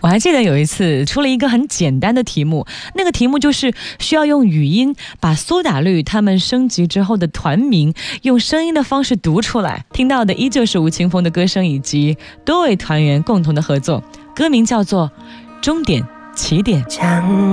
我还记得有一次出了一个很简单的题目，那个题目就是需要用语音把苏打绿他们升级之后的团名用声音的方式读出来，听到的依旧是吴青峰的歌声以及多位团员共同的合作，歌名叫做终点起点。